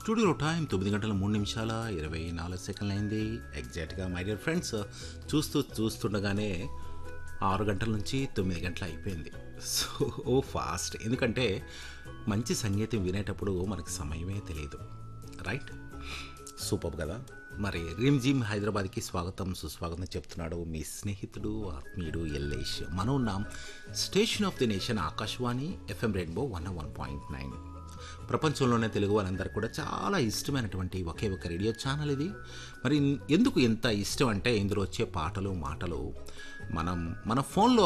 స్టూడియోలో టైం 9 గంటల 3 నిమిషాల 24 సెకండ్లు అయింది. ఎగ్జాక్ట్గా మై డియర్ ఫ్రెండ్స్, చూస్తుండగానే 6 గంటల నుంచి 9 గంటలు అయిపోయింది. సో ఫాస్ట్, ఎందుకంటే మంచి సంగీతం వినేటప్పుడు మనకి సమయమే తెలియదు. రైట్, సూపర్ కదా. మరి రిమ్జిమ్ హైదరాబాద్కి స్వాగతం సుస్వాగతం చెప్తున్నాడు మీ స్నేహితుడు ఆత్మీయుడు ఎల్లేష్. మనం ఉన్నాం station of the nation Akashvani FM rainbow 101.9. ప్రపంచంలోనే తెలుగు వాళ్ళందరికీ కూడా చాలా ఇష్టమైనటువంటి ఒకే ఒక రేడియో ఛానల్ ఇది. మరి ఎందుకు ఎంత ఇష్టం అంటే ఇందులో వచ్చే పాటలు మాటలు మన ఫోన్లో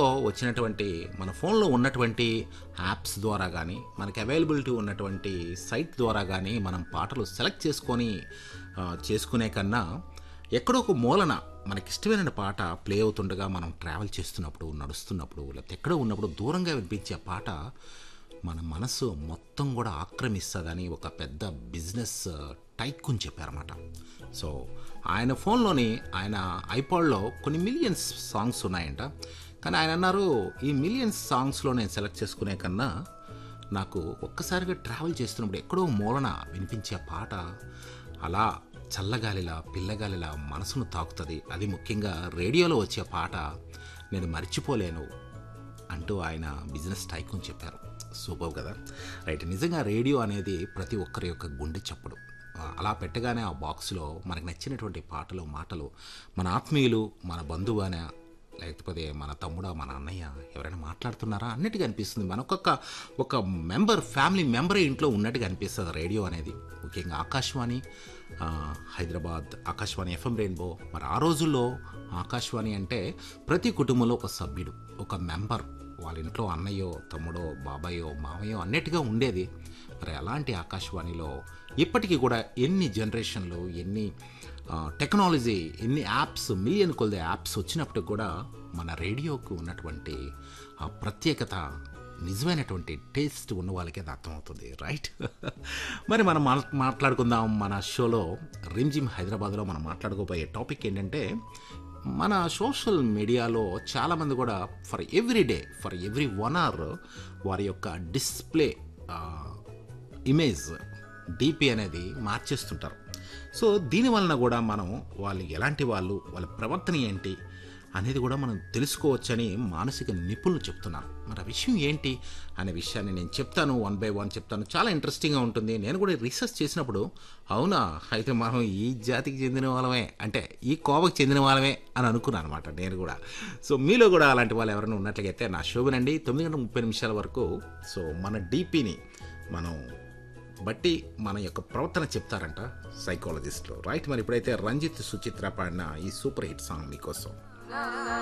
ఉన్నటువంటి యాప్స్ ద్వారా కానీ, మనకి అవైలబిలిటీ ఉన్నటువంటి సైట్ ద్వారా కానీ మనం పాటలు సెలెక్ట్ చేసుకునే కన్నా ఎక్కడో ఒక మూలన మనకిష్టమైన పాట ప్లే అవుతుండగా మనం ట్రావెల్ చేస్తున్నప్పుడు, నడుస్తున్నప్పుడు, లేకపోతే ఎక్కడో ఉన్నప్పుడు దూరంగా వినిపించే పాట మన మనసు మొత్తం కూడా ఆక్రమిస్తుందని ఒక పెద్ద బిజినెస్ టైకూన్ చెప్పారన్నమాట. సో ఆయన ఫోన్లోని, ఆయన ఐపాడ్లో కొన్ని మిలియన్స్ సాంగ్స్ ఉన్నాయంట. కానీ ఆయన అన్నారు, ఈ మిలియన్స్ సాంగ్స్లో నేను సెలెక్ట్ చేసుకునే కన్నా నాకు ఒక్కసారిగా ట్రావెల్ చేస్తున్నప్పుడు ఎక్కడో మూలన వినిపించే పాట అలా చల్లగాలిలా పిల్లగాలిలా మనసును తాకుతుంది. అది ముఖ్యంగా రేడియోలో వచ్చే పాట నేను మర్చిపోలేను అంటూ ఆయన బిజినెస్ టైకూన్ చెప్పారు. సూపర్ కదా. రైట్, నిజంగా రేడియో అనేది ప్రతి ఒక్కరి యొక్క గుండె చప్పుడు. అలా పెట్టగానే ఆ బాక్స్లో మనకు నచ్చినటువంటి పాటలు మాటలు మన ఆత్మీయులు, మన బంధువు అనే, లేకపోతే మన తమ్ముడా, మన అన్నయ్య ఎవరైనా మాట్లాడుతున్నారా అన్నట్టుగా అనిపిస్తుంది. ఒక ఫ్యామిలీ మెంబరే ఇంట్లో ఉన్నట్టుగా అనిపిస్తుంది రేడియో అనేది. ముఖ్యంగా ఆకాశవాణి హైదరాబాద్, ఆకాశవాణి FM రెయిన్బో. మరి ఆ రోజుల్లో ఆకాశవాణి అంటే ప్రతి కుటుంబంలో ఒక సభ్యుడు, ఒక మెంబర్, వాళ్ళ ఇంట్లో అన్నయ్యో తమ్ముడో బాబాయో మామయ్యో అన్నట్టుగా ఉండేది. మరి అలాంటి ఆకాశవాణిలో ఇప్పటికీ కూడా ఎన్ని జనరేషన్లు, ఎన్ని టెక్నాలజీ, ఎన్ని యాప్స్, మిలియన్ కొలది యాప్స్ వచ్చినప్పుడు కూడా మన రేడియోకు ఉన్నటువంటి ఆ ప్రత్యేకత, నిజమైనటువంటి టేస్ట్ ఉన్న వాళ్ళకి అది అర్థమవుతుంది. రైట్. మరి మనం మాట్లాడుకుందాం మన షోలో రిమ్జిమ్ హైదరాబాద్లో మనం మాట్లాడుకోబోయే టాపిక్ ఏంటంటే, మన సోషల్ మీడియాలో చాలామంది కూడా ఫర్ ఎవ్రీ 1 hour వారి యొక్క డిస్ప్లే ఇమేజ్ DP అనేది మార్చేస్తుంటారు. సో దీనివలన కూడా మనం వాళ్ళు ఎలాంటి వాళ్ళు, వాళ్ళ ప్రవర్తన ఏంటి అనేది కూడా మనం తెలుసుకోవచ్చని మానసిక నిపుణులు చెప్తున్నారు. మరి ఆ విషయం ఏంటి అనే విషయాన్ని నేను చెప్తాను, 1 by 1 చెప్తాను. చాలా ఇంట్రెస్టింగ్గా ఉంటుంది. నేను కూడా రీసెర్చ్ చేసినప్పుడు అవునా, అయితే మనం ఈ జాతికి చెందిన వాళ్ళమే, అంటే ఈ కోవకు చెందిన వాళ్ళమే అని అనుకున్నాను అనమాట నేను కూడా. సో మీలో కూడా అలాంటి వాళ్ళు ఎవరైనా ఉన్నట్లయితే నా షో వినండి 9:30 వరకు. సో మన DPని మనం బట్టి మన యొక్క ప్రవర్తన చెప్తారంట సైకాలజిస్టులు. రైట్. మరి ఇప్పుడైతే రంజిత్ సుచిత్ర పాడిన ఈ సూపర్ హిట్ సాంగ్ మీకోసం.